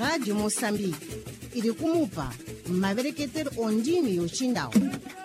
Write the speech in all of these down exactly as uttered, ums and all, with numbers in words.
Rádio Moçambique ili kumupa mavereketer ondini yochindao.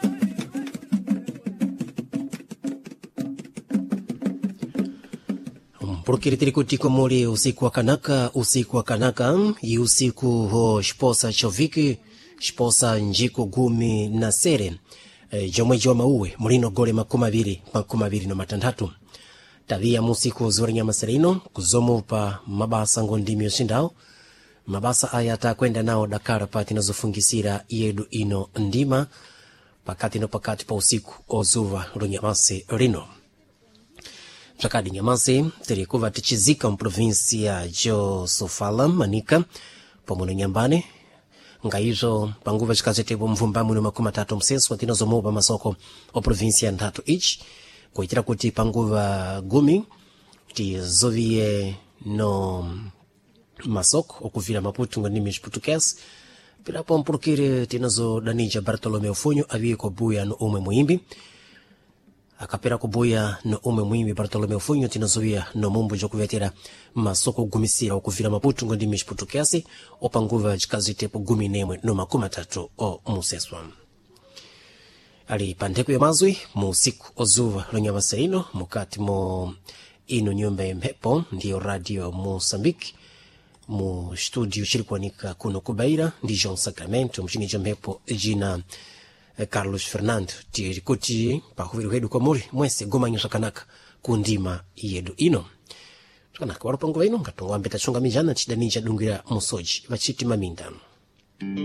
Mpurukiritiri kuti komuli usiku wa kanaka, usiku wa kanaka, i usiku ho shposa choviki, shposa njiko gumi na sere, e, jomweji wa mauwe, mulino gole makuma viri, makuma viri no matandatu. Tavia musiku zuri nyama serino, kuzomu pa mabasa ngondimi yoshindao, mabasa ayata kwenda nao Dakar pati na zofungisira yedu ino ndima, pakati no pakati pa usiku ozuva runyamase rino. Chakadi nyamase, terikuva tichizika mprovinsia jo Sofala, Manika, pamono nyambane. Nga hizo, panguva chikazetepo mvumbamu no makuma tatu msesu, watino zomoba masoko o provinsia ndatu ich. Kwa itira kuti panguva gumi, ti zovie no masoko, okuvira maputu nga nimi Português. Pirapo mpurukire tinazo Danija Bartolomeu Funho, avie ko buya no ume muimbi. Akapera kubuya no ume muimbi Bartolomeu Funho tinazovia no mumbu jokuvetera masoko gumisira okuvira maputu nga nimi Português, opanguva chikazitepo gumi nemwe no makuma tatu o museswa. Ali pandeko ya mazwi, musiku ozuva lonyamase ino, mukati mo ino nyumba ya mhepo, ndiyo Radio Moçambique, mu studio chirikwanika kuno kubaira, ndi João Sacramento, mchini jamhepo jina eh, Carlos Fernando, tiri kuti pahuviru hedu kwa muri, mwese goma nyo sakanaka kundima yedu ino. Sakanaka warupangu wa ino, ngatungu ambeta chunga mijana, chidaninja dungira musoji, vachiti mamindano.